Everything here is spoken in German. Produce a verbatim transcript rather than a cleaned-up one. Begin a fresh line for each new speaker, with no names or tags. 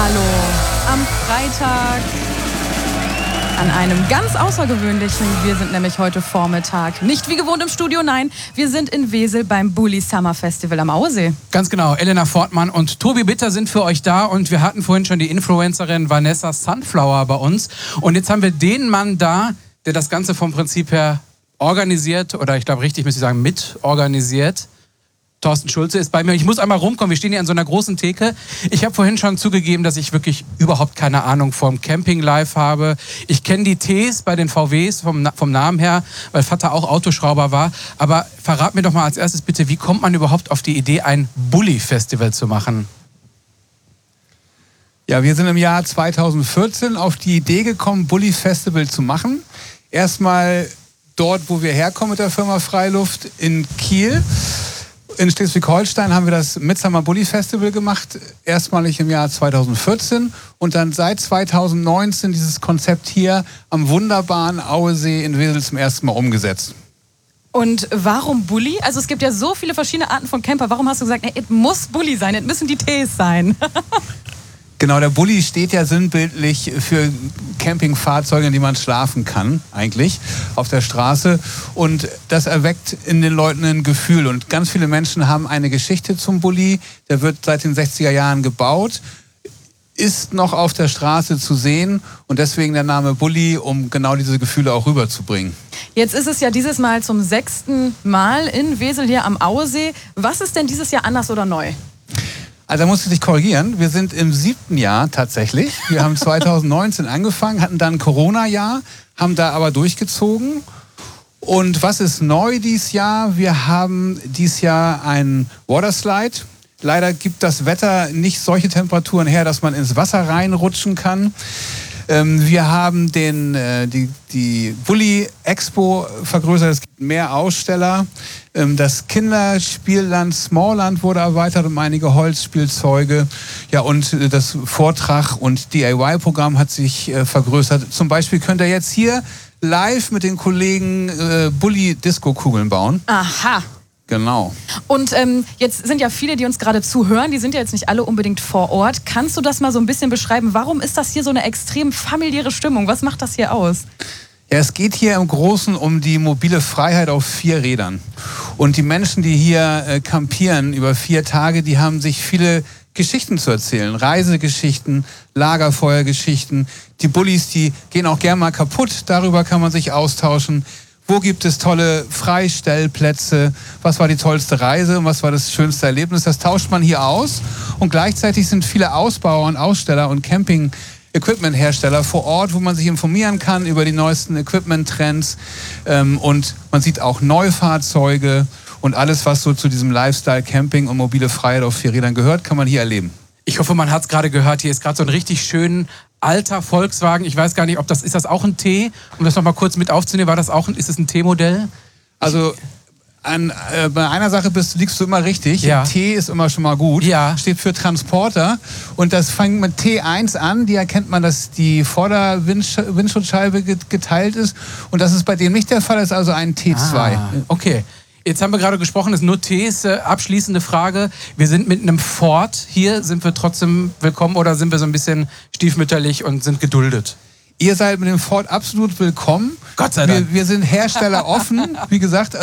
Hallo am Freitag an einem ganz außergewöhnlichen. Wir sind nämlich heute Vormittag nicht wie gewohnt im Studio, nein, wir sind in Wesel beim Bulli Summer Festival am Auesee.
Ganz genau, Elena Fortmann und Tobi Bitter sind für euch da und wir hatten vorhin schon die Influencerin Vanessa Sunflower bei uns und jetzt haben wir den Mann da, der das Ganze vom Prinzip her organisiert oder ich glaube richtig müsste ich sagen mitorganisiert. Thorsten Schulze ist bei mir. Ich muss einmal rumkommen. Wir stehen hier an so einer großen Theke. Ich habe vorhin schon zugegeben, dass ich wirklich überhaupt keine Ahnung vom Camping Live habe. Ich kenne die Ts bei den V Ws vom, vom Namen her, weil Vater auch Autoschrauber war. Aber verrat mir doch mal als erstes bitte, wie kommt man überhaupt auf die Idee, ein Bulli-Festival zu machen?
Ja, wir sind im Jahr zweitausendvierzehn auf die Idee gekommen, Bulli-Festival zu machen. Erstmal dort, wo wir herkommen mit der Firma Freiluft in Kiel. In Schleswig-Holstein haben wir das Midsummer Bulli Festival gemacht, erstmalig im Jahr zweitausendvierzehn und dann seit zweitausendneunzehn dieses Konzept hier am wunderbaren Auesee in Wesel zum ersten Mal umgesetzt.
Und warum Bulli? Also es gibt ja so viele verschiedene Arten von Camper. Warum hast du gesagt, es muss Bulli sein, es müssen die Ts sein?
Genau, der Bulli steht ja sinnbildlich für Campingfahrzeuge, in denen man schlafen kann, eigentlich, auf der Straße. Und das erweckt in den Leuten ein Gefühl. Und ganz viele Menschen haben eine Geschichte zum Bulli. Der wird seit den sechziger Jahren gebaut, ist noch auf der Straße zu sehen. Und deswegen der Name Bulli, um genau diese Gefühle auch rüberzubringen.
Jetzt ist es ja dieses Mal zum sechsten Mal in Wesel hier am Auesee. Was ist denn dieses Jahr anders oder neu?
Also da musst du dich korrigieren. Wir sind im siebten Jahr tatsächlich. Wir haben zweitausendneunzehn angefangen, hatten dann ein Corona-Jahr, haben da aber durchgezogen. Und was ist neu dieses Jahr? Wir haben dieses Jahr einen Waterslide. Leider gibt das Wetter nicht solche Temperaturen her, dass man ins Wasser reinrutschen kann. Wir haben den, die, die Bulli Expo vergrößert, es gibt mehr Aussteller. Das Kinderspielland Smallland wurde erweitert um einige Holzspielzeuge. Ja, und das Vortrag- und D I Y-Programm hat sich vergrößert. Zum Beispiel könnt ihr jetzt hier live mit den Kollegen Bulli-Disco-Kugeln bauen.
Aha.
Genau.
Und ähm, jetzt sind ja viele, die uns gerade zuhören, die sind ja jetzt nicht alle unbedingt vor Ort. Kannst du das mal so ein bisschen beschreiben? Warum ist das hier so eine extrem familiäre Stimmung? Was macht das hier aus?
Ja, es geht hier im Großen um die mobile Freiheit auf vier Rädern. Und die Menschen, die hier äh, campieren über vier Tage, die haben sich viele Geschichten zu erzählen. Reisegeschichten, Lagerfeuergeschichten. Die Bullis, die gehen auch gern mal kaputt. Darüber kann man sich austauschen. Wo gibt es tolle Freistellplätze? Was war die tollste Reise und was war das schönste Erlebnis? Das tauscht man hier aus. Und gleichzeitig sind viele Ausbauer und Aussteller und Camping-Equipment-Hersteller vor Ort, wo man sich informieren kann über die neuesten Equipment-Trends. Und man sieht auch Neufahrzeuge und alles, was so zu diesem Lifestyle-Camping und mobile Freiheit auf vier Rädern gehört, kann man hier erleben.
Ich hoffe, man hat es gerade gehört. Hier ist gerade so ein richtig schön alter Volkswagen. Ich weiß gar nicht, ob das ist das auch ein T, um das noch mal kurz mit aufzunehmen. War das auch ein, ist es ein T-Modell?
Also an, äh, bei einer Sache bist, liegst du immer richtig.
Ja.
T ist immer schon mal gut.
Ja.
Steht für Transporter. Und das fängt mit T eins an. Die erkennt man, dass die Vorderwindschutzscheibe geteilt ist. Und das ist bei dem nicht der Fall. Das ist also ein T zwei.
Ah, okay. Jetzt haben wir gerade gesprochen, das ist nur Ts, äh, abschließende Frage. Wir sind mit einem Ford hier. Sind wir trotzdem willkommen oder sind wir so ein bisschen stiefmütterlich und sind geduldet?
Ihr seid mit dem Ford absolut willkommen.
Gott sei Dank.
Wir, wir sind herstelleroffen, wie gesagt.